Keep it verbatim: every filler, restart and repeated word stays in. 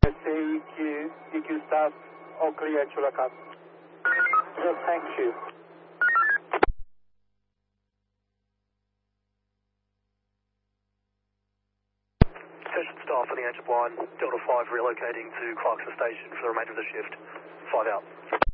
S A E Q, E Q staff, all clear, Chulacap. Yes, thank you. Session staff on the engine line, Delta five relocating to Clarkson Station for the remainder of the shift. Five out.